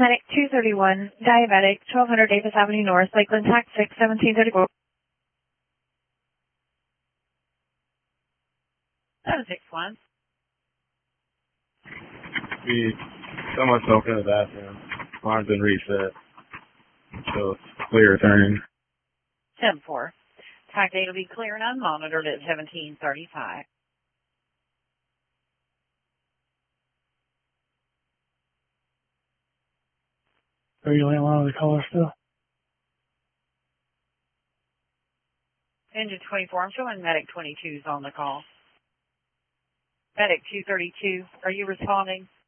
Medic 231, diabetic, 1200 Davis Avenue North, Lakeland, TAC 6, 1734. 761. Be someone soaked in the bathroom. Alarm's been reset. So it's clear turning. 10-4. TAC data will be clear and unmonitored at 1735. Are you laying on the caller still? Engine 24, I'm showing Medic 22's on the call. Medic 232, are you responding?